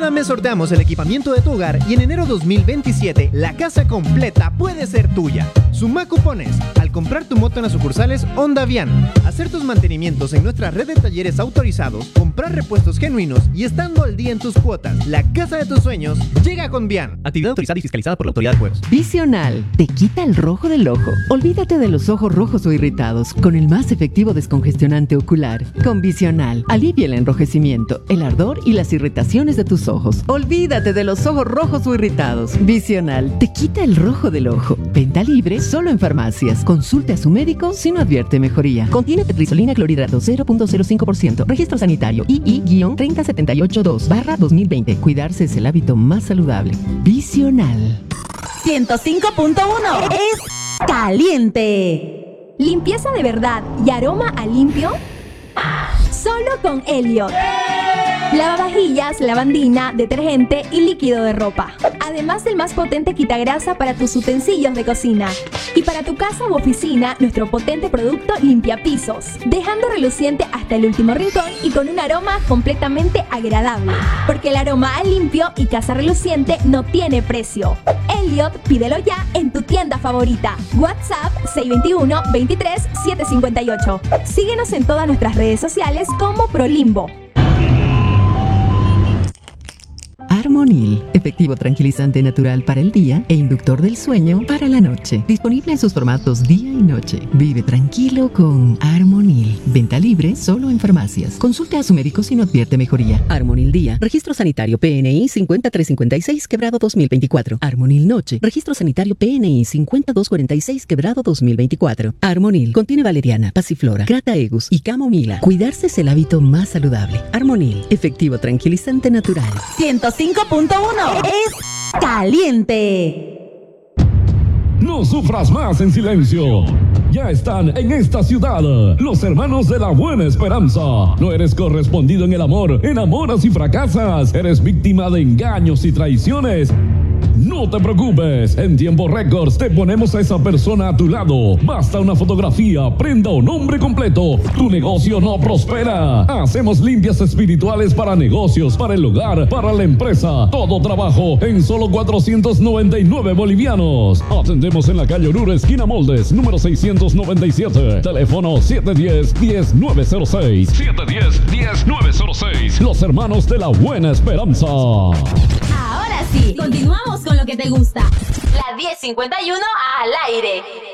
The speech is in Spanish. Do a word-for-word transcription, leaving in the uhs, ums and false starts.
Cada mes sorteamos el equipamiento de tu hogar y en enero dos mil veintisiete la casa completa puede ser tuya. Suma cupones al comprar tu moto en las sucursales Honda Vian, hacer tus mantenimientos en nuestra red de talleres autorizados, comprar repuestos genuinos y estando al día en tus cuotas. La casa de tus sueños llega con Vian. Actividad autorizada y fiscalizada por la Autoridad de Juegos. Visional te quita el rojo del ojo. Olvídate de los ojos rojos o irritados con el más efectivo descongestionante ocular. Con Visional alivia el enrojecimiento, el ardor y las irritaciones de tus ojos. Olvídate de los ojos rojos o irritados. Visional te quita el rojo del ojo. Venta libre solo en farmacias. Consulte a su médico si no advierte mejoría. Contiene tetrizolina clorhidrato cero punto cero cinco por ciento. Registro sanitario I I tres cero siete ocho dos barra dos mil veinte. Cuidarse es el hábito más saludable. Visional. ciento cinco punto uno es caliente. Limpieza de verdad y aroma a limpio. Solo con Elliot. Lavavajillas, lavandina, detergente y líquido de ropa. Además del más potente quitagrasa para tus utensilios de cocina. Y para tu casa u oficina, nuestro potente producto limpia pisos, dejando reluciente hasta el último rincón y con un aroma completamente agradable. Porque el aroma a limpio y casa reluciente no tiene precio. Elliot, pídelo ya en tu tienda favorita. WhatsApp seis dos uno, veintitrés, setecientos cincuenta y ocho. Síguenos en todas nuestras redes sociales como Prolimbo. Armonil, efectivo tranquilizante natural para el día e inductor del sueño para la noche. Disponible en sus formatos día y noche. Vive tranquilo con Armonil. Venta libre solo en farmacias. Consulte a su médico si no advierte mejoría. Armonil Día, registro sanitario P N I cinco tres cinco seis quebrado dos mil veinticuatro. Armonil Noche, registro sanitario P N I cinco dos cuatro seis quebrado dos mil veinticuatro. Armonil contiene valeriana, pasiflora, crataegus y camomila. Cuidarse es el hábito más saludable. Armonil, efectivo tranquilizante natural. ciento cinco punto uno es caliente. No sufras más en silencio. Ya están en esta ciudad los hermanos de la Buena Esperanza. No eres correspondido en el amor, enamoras y fracasas. Eres víctima de engaños y traiciones. No te preocupes, en tiempo récords te ponemos a esa persona a tu lado. Basta una fotografía, prenda o nombre completo. Tu negocio no prospera. Hacemos limpias espirituales para negocios, para el hogar, para la empresa. Todo trabajo en solo cuatrocientos noventa y nueve bolivianos. Atendemos en la calle Oruro, esquina Moldes, número seiscientos noventa y siete. Teléfono siete uno cero, uno cero nueve cero seis. siete uno cero, uno cero nueve cero seis. Los hermanos de la Buena Esperanza. Ahora sí, continuamos con lo que te gusta. La diez cincuenta y uno al aire.